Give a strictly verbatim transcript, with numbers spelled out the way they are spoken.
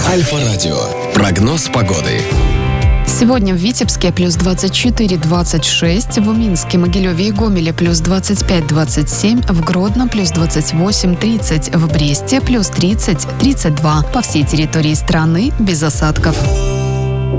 Альфа-радио. Прогноз погоды. Сегодня в Витебске плюс двадцать четыре - двадцать шесть, в Минске, Могилеве и Гомеле плюс двадцать пять - двадцать семь, в Гродно плюс двадцать восемь - тридцать, в Бресте плюс тридцать - тридцать два. По всей территории страны без осадков.